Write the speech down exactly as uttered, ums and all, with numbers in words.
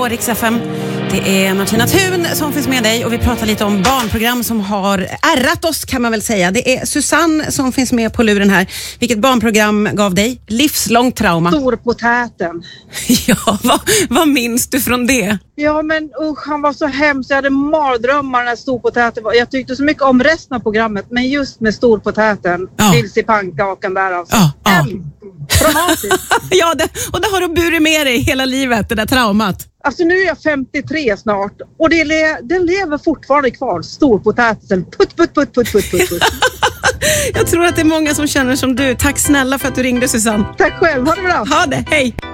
på Rix F M. Det är Martina Thun som finns med dig och vi pratar lite om barnprogram som har ärrat oss, kan man väl säga. Det är Susanne som finns med på luren här. Vilket barnprogram gav dig livslångt trauma? Storpotäten. Ja, vad, vad minns du från det? Ja, men usch, han var så hemskt. Jag hade mardrömmar när Storpotäten var. Jag tyckte så mycket om resten av programmet, men just med Storpotäten, ja. Vilse i pannkakan där alltså. Ja, ja. Traumatiskt. Ja, det, och det har du burit med dig hela livet, det där traumat. Alltså nu är jag femtiotre snart och det le- den lever fortfarande kvar. Storpotäten. Putt, putt, putt, putt, putt, putt, putt. Jag tror att det är många som känner som du. Tack snälla för att du ringde, Susanne. Tack själv, ha det bra. Ha det, hej.